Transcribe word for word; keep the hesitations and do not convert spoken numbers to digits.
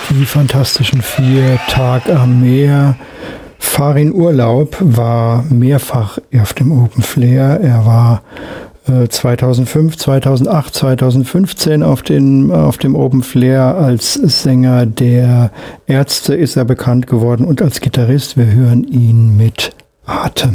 Die Fantastischen Vier, Tag am Meer. Farin Urlaub war mehrfach auf dem Open Flair. Er war äh, zweitausendfünf, zweitausendacht, zweitausendfünfzehn auf, den, auf dem Open Flair. Als Sänger der Ärzte ist er bekannt geworden und als Gitarrist. Wir hören ihn mit Atem.